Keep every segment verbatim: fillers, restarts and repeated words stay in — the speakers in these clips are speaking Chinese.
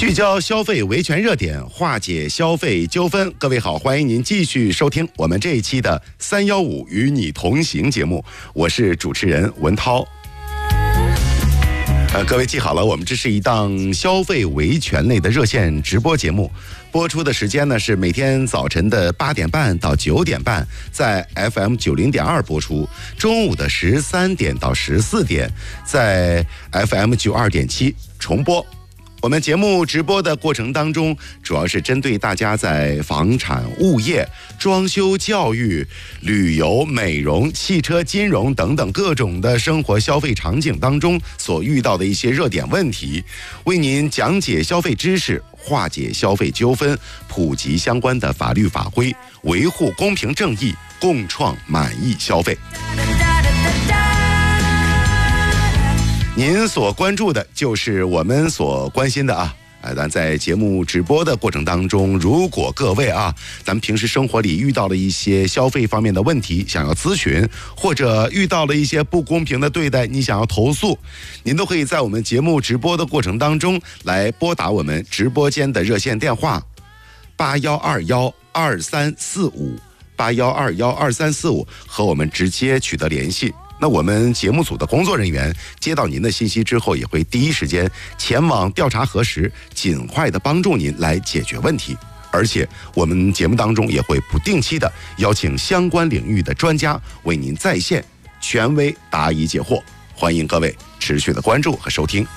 聚焦消费维权热点，化解消费纠纷。各位好，欢迎您继续收听我们这一期的三一五与你同行节目，我是主持人文涛。呃，各位记好了，我们这是一档消费维权类的热线直播节目，播出的时间呢是每天早晨的八点半到九点半，在 F M 九零点二播出；中午的十三点到十四点，在 F M 九二点七重播。我们节目直播的过程当中，主要是针对大家在房产、物业、装修、教育、旅游、美容、汽车、金融等等各种的生活消费场景当中所遇到的一些热点问题，为您讲解消费知识，化解消费纠纷，普及相关的法律法规，维护公平正义，共创满意消费。您所关注的就是我们所关心的啊！呃，咱在节目直播的过程当中，如果各位啊，咱们平时生活里遇到了一些消费方面的问题，想要咨询，或者遇到了一些不公平的对待，你想要投诉，您都可以在我们节目直播的过程当中来拨打我们直播间的热线电话八幺二幺二三四五八幺二幺二三四五，和我们直接取得联系。那我们节目组的工作人员接到您的信息之后，也会第一时间前往调查核实，尽快的帮助您来解决问题。而且我们节目当中也会不定期的邀请相关领域的专家为您在线权威答疑解惑，欢迎各位持续的关注和收听。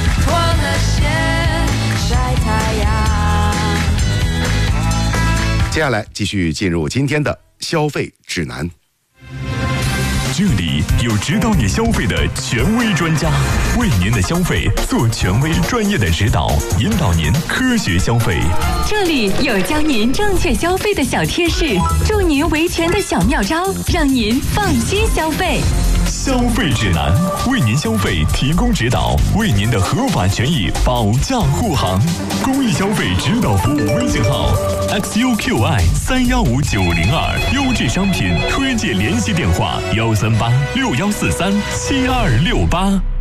接下来继续进入今天的消费指南。 这里有指导你消费的权威专家，为您的消费做权威专业的指导，引导您科学消费。 这里有教您正确消费的小贴士，助您维权的小妙招，让您放心消费。 消费指南，为您消费提供指导，为您的合法权益保驾护航。公益消费指导服务微信号 X U Q I 三幺五九零二，优质商品推荐联系电话幺三八六幺四三七二六八。